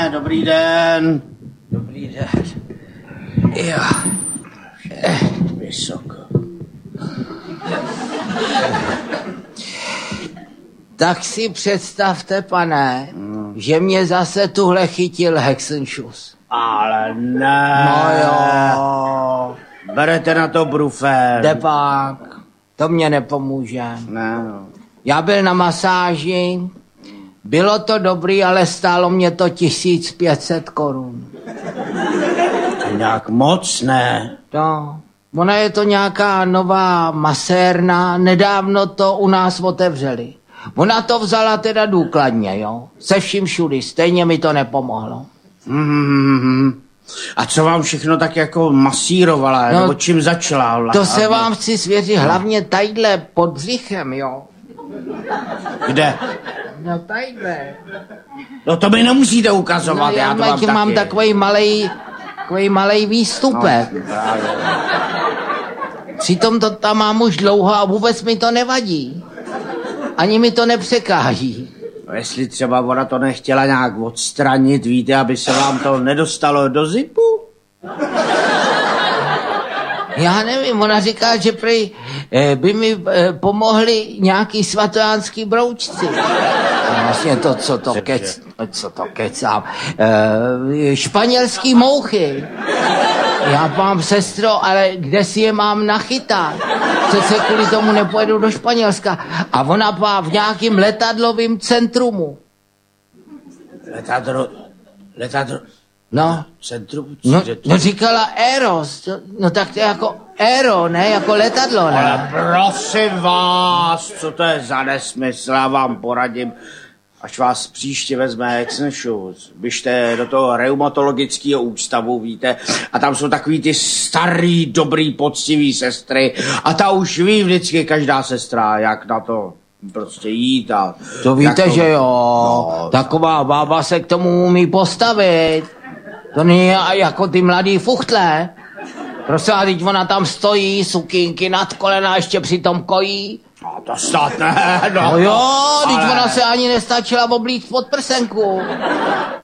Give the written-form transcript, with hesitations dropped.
dobrý den. Dobrý den. Jo. Vysoko. Tak si představte, pane, že mě zase tuhle chytil Hexenšus. Ale ne. No jo. Berete na to brufen. Depák, to mě nepomůže. Ne, no. Já byl na masáži, bylo to dobrý, ale stálo mě to 1500 korun. Nějak moc, ne? No, ona je to nějaká nová masérna, nedávno to u nás otevřeli. Ona to vzala teda důkladně, jo, se vším všudy, stejně mi to nepomohlo. A co vám všechno tak jako masírovala, nebo čím začala? To se vám chci svěřit, hlavně tadyhle pod břichem, jo. Kde? No tadyhle. No to mi nemusíte ukazovat, No, já to mám taky. mám takový malej výstupek. No, právě. Přitom to tam mám už dlouho a vůbec mi to nevadí. Ani mi to nepřekáží. No, jestli třeba ona to nechtěla nějak odstranit, víte, aby se vám to nedostalo do zipu? Já nevím, ona říká, že prej by mi pomohli nějaký svatojánský broučci. Vlastně to, co to kecám. Španělský mouchy. Já mám sestro, ale kde si je mám nachytat? Přece kvůli tomu nepojedu do Španělska. A ona má v nějakým letadlovém centrumu. Letadlo. No. Centrum? No říkala Eros. No tak to je jako Aero, ne? Jako letadlo, ne? Ale prosím vás, co to je za nesmysl, já vám poradím, až vás příště vezme Hexenšus, běžte do toho reumatologického ústavu, víte, a tam jsou takový ty starý, dobrý, poctivý sestry a ta už ví vždycky každá sestra, jak na to prostě jít a... To víte, to... že jo, no, taková bába se k tomu umí postavit. To není jako ty mladý fuchtle. Prostě a teď ona tam stojí, sukínky nad kolena, ještě přitom kojí. No to snad ne, No jo, teď ona se ani nestačila oblít pod prsenku.